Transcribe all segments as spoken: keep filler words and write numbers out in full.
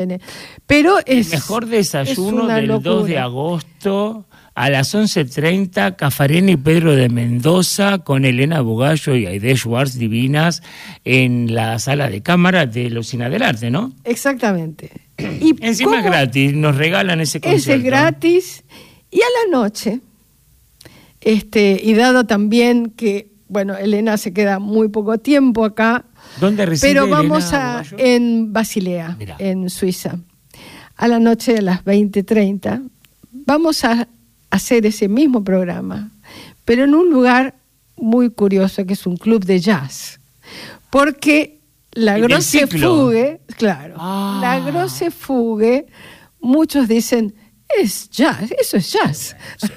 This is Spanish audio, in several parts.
Pero es el mejor desayuno del locura. dos de agosto a las once treinta, Caffarena y Pedro de Mendoza con Elena Bugallo y Aide Schwartz divinas en la sala de cámara de la Usina del Arte, ¿no? Exactamente. Y encima es gratis, nos regalan ese concierto. Ese es gratis. Y a la noche, este, y dado también que, bueno, Elena se queda muy poco tiempo acá. ¿Dónde reside Pero Elena vamos a Bugallo? en Basilea, Mirá. en Suiza. A la noche de las veinte treinta vamos a hacer ese mismo programa, pero en un lugar muy curioso que es un club de jazz. Porque la ¿El del Grosse ciclo? Fuge, claro, Ah. la Grosse Fuge, muchos dicen, es jazz, eso es jazz.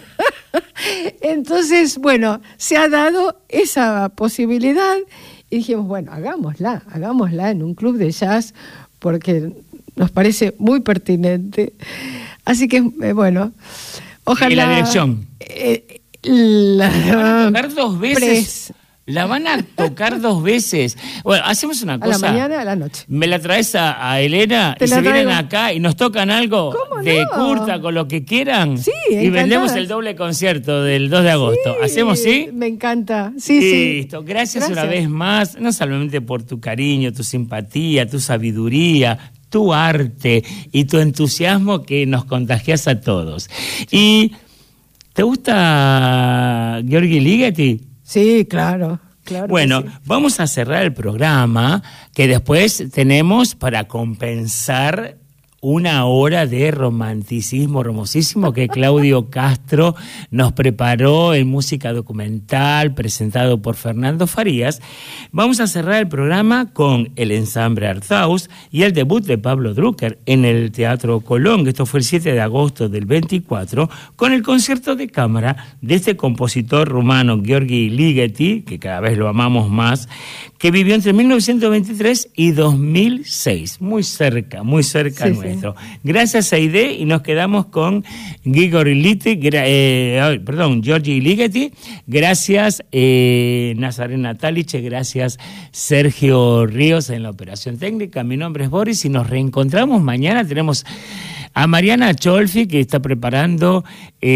Entonces, bueno, se ha dado esa posibilidad y dijimos, bueno, hagámosla, hagámosla en un club de jazz porque nos parece muy pertinente. Así que, eh, bueno, ojalá... ¿Y la dirección? Eh, la, ¿La van a tocar dos veces? Pres. ¿La van a tocar dos veces? Bueno, hacemos una A cosa. la mañana, a la noche. Me la traes a, a Elena Te y la se vienen traigo. acá y nos tocan algo ¿Cómo de no? curta con lo que quieran. Sí, y encantada. vendemos el doble concierto del dos de agosto. Sí, ¿Hacemos sí? Me encanta. Sí, sí. Listo. Gracias, Gracias una vez más, no solamente por tu cariño, tu simpatía, tu sabiduría, tu arte y tu entusiasmo que nos contagias a todos. ¿Y te gusta Gheorghi Ligeti? Sí, claro. Claro Bueno, que sí. vamos a cerrar el programa que después tenemos para compensar una hora de romanticismo hermosísimo que Claudio Castro nos preparó en música documental presentado por Fernando Farías. Vamos a cerrar el programa con el ensamble Arthaus y el debut de Pablo Drucker en el Teatro Colón, que esto fue el siete de agosto del veinticuatro, con el concierto de cámara de este compositor rumano Gheorghi Ligeti, que cada vez lo amamos más, que vivió entre mil novecientos veintitrés y dos mil seis, muy cerca, muy cerca Sí, nuestro. Gracias, Aide, y nos quedamos con Gheorghi Ligeti, eh, perdón, Gheorghi Ligeti. Gracias, eh, Nazarena Taliche, gracias, Sergio Ríos en la operación técnica. Mi nombre es Boris y nos reencontramos mañana. Tenemos a Mariana Cholfi, que está preparando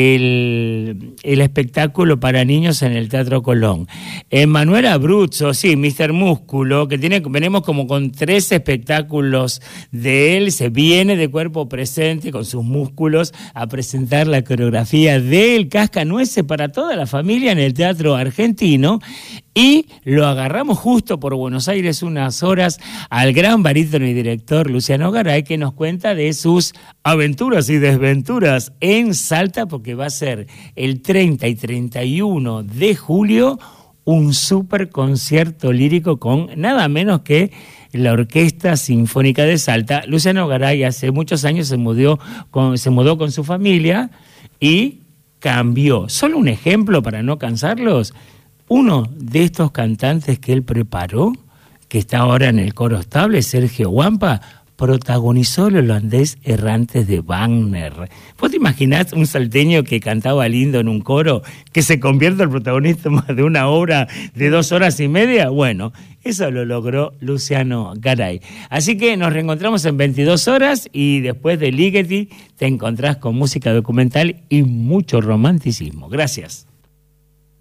el, el espectáculo para niños en el Teatro Colón. Emanuel Abruzzo, sí, mister Músculo, que tiene, venimos como con tres espectáculos de él, se viene de cuerpo presente con sus músculos a presentar la coreografía del Cascanueces para toda la familia en el Teatro Argentino. Y lo agarramos justo por Buenos Aires unas horas al gran barítono y director Luciano Garay, que nos cuenta de sus aventuras y desventuras en Salta, porque va a ser el treinta y treinta y uno de julio un super concierto lírico con nada menos que la Orquesta Sinfónica de Salta. Luciano Garay hace muchos años se mudó con, se mudó con su familia y cambió. Solo un ejemplo para no cansarlos. Uno de estos cantantes que él preparó, que está ahora en el coro estable, Sergio Guampa, protagonizó el holandés Errantes de Wagner. ¿Vos te imaginás un salteño que cantaba lindo en un coro, que se convierte el protagonista de una obra de dos horas y media? Bueno, eso lo logró Luciano Garay. Así que nos reencontramos en veintidós horas y después de Ligeti te encontrás con música documental y mucho romanticismo. Gracias.